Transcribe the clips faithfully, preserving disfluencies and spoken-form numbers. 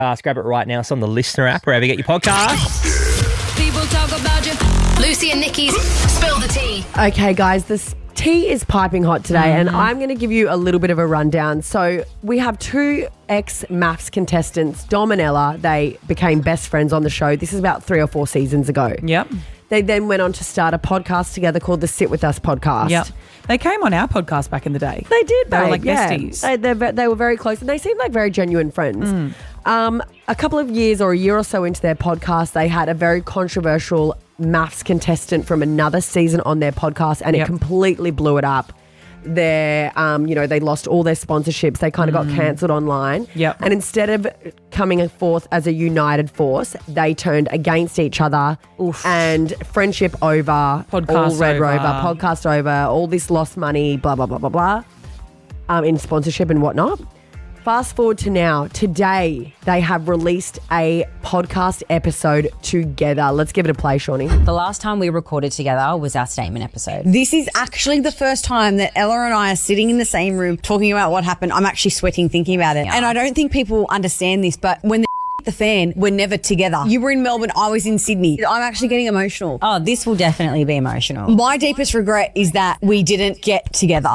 Uh, grab it right now. It's on the Listener app, wherever you get your podcasts. People talk about you. Lucy and Nikki's Spill the Tea. Okay, guys, this tea is piping hot today, mm-hmm. and I'm going to give you a little bit of a rundown. So we have two ex-MAFS contestants, Dom and Ella. They became best friends on the show. This is about three or four seasons ago. Yep. They then went on to start a podcast together called the Sit With Us podcast. Yep. They came on our podcast back in the day. They did, They babe, were like yeah. besties. They, they, they were very close, and they seemed like very genuine friends. Mm. Um, a couple of years or a year or so into their podcast, they had a very controversial MAFS contestant from another season on their podcast, and Yep. it completely blew it up. Their, um, you know, they lost all their sponsorships. They kind of Mm. got cancelled online. Yep. And instead of coming forth as a united force, they turned against each other. Oof. And friendship over, Podcast all Red over. Rover, podcast over, all this lost money, blah, blah, blah, blah, blah, um, in sponsorship and whatnot. Fast forward to now. Today, they have released a podcast episode together. Let's give it a play, Shawnee. The last time we recorded together was our statement episode. This is actually the first time that Ella and I are sitting in the same room talking about what happened. I'm actually sweating thinking about it. And I don't think people understand this, but when the the fan, we're never together. You were in Melbourne, I was in Sydney. I'm actually getting emotional. Oh, this will definitely be emotional. My deepest regret is that we didn't get together.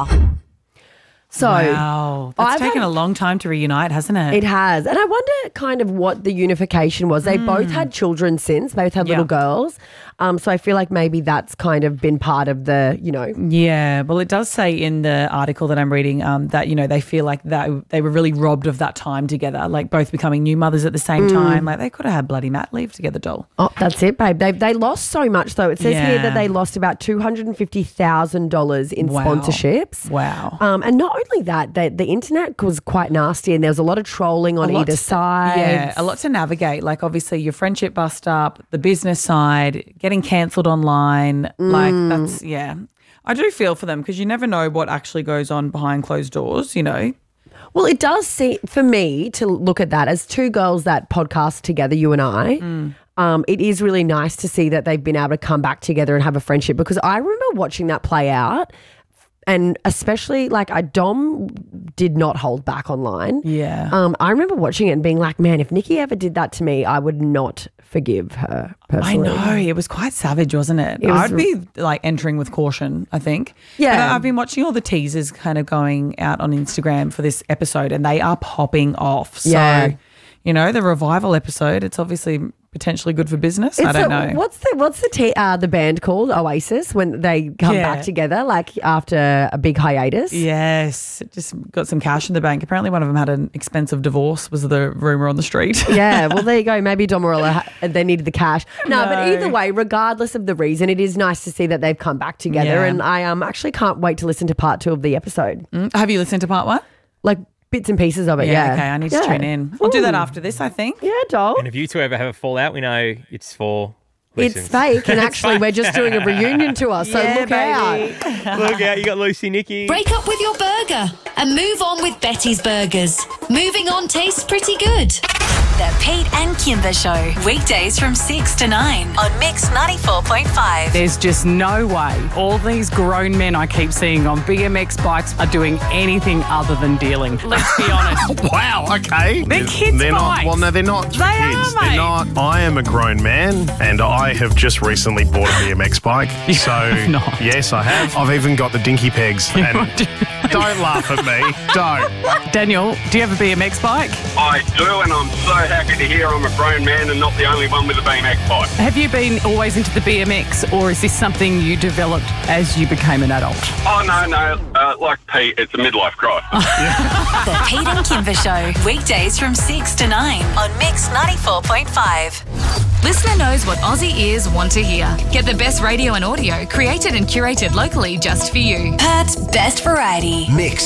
So, wow. That's I've taken had- a long time to reunite, hasn't it? It has. And I wonder kind of what the unification was. They both had children since, both had little Hmm. Yeah. girls. Um, so I feel like maybe that's kind of been part of the, you know. Yeah, well, it does say in the article that I'm reading um, that, you know, they feel like that they were really robbed of that time together, like both becoming new mothers at the same Mm. time. Like they could have had bloody mat leave together, doll. Oh, that's it, babe. They they lost so much, though. It says here Yeah. that they lost about two hundred fifty thousand dollars in Wow. sponsorships. Wow. Um, and not only that, they, the internet was quite nasty, and there was a lot of trolling on A lot either to- side. Yeah, a lot to navigate. Like obviously your friendship bust up, the business side, getting cancelled online. Like Mm. that's, yeah. I do feel for them because you never know what actually goes on behind closed doors, you know. Well, it does seem, for me, to look at that as two girls that podcast together, you and I, Mm. um, it is really nice to see that they've been able to come back together and have a friendship, because I remember watching that play out, and especially like I Dom did not hold back online. Yeah. Um, I remember watching it and being like, man, if Nikki ever did that to me, I would not forgive her personally. I know. It was quite savage, wasn't it? It was I'd be like entering with caution, I think. Yeah. But I- I've been watching all the teasers kind of going out on Instagram for this episode, and they are popping off. So, Yeah. you know, the revival episode, it's obviously potentially good for business. I It's don't a- know. What's the what's the t- uh, the band called? Oasis, when they come Yeah. back together, like after a big hiatus. Yes. Just got some cash in the bank. Apparently one of them had an expensive divorce, was the rumour on the street. Yeah, well, there you go. Maybe Dom or Ella, ha- they needed the cash. No, but No. either way, regardless of the reason, it is nice to see that they've come back together. Yeah. And I um, actually can't wait to listen to part two of the episode. Mm, Have you listened to part one? Like bits and pieces of it, yeah. Okay, I need to Yeah. tune in. I'll do that Ooh. after this, I think. Yeah, doll. And if you two ever have a fallout, we know it's for It's listens. fake, and actually we're just doing a reunion tour, so Yeah, look baby. out. Look out, you got Lucy, Nikki. Break up with your burger and move on with Betty's Burgers. Moving on tastes pretty good. The Pete and Kimber Show. Weekdays from six to nine on Mix ninety-four point five. There's just no way all these grown men I keep seeing on B M X bikes are doing anything other than dealing. Let's be honest. Wow, okay. They're kids' They're not, bikes. well, no, they're not They are, kids. mate. They're not. I am a grown man, and I have just recently bought a B M X bike. So, have not. yes, I have. I've even got the dinky pegs. And don't laugh at me. Don't. Daniel, do you have a B M X bike? I do, and I'm so happy to hear I'm a grown man and not the only one with a B M X bike. Have you been always into the B M X, or is this something you developed as you became an adult? Oh, no, no. Uh, like Pete, it's a midlife crisis. The Pete and Kimber Show. Weekdays from six to nine on Mix ninety-four point five. Listener knows what Aussie ears want to hear. Get the best radio and audio created and curated locally just for you. Perth's best variety. Mix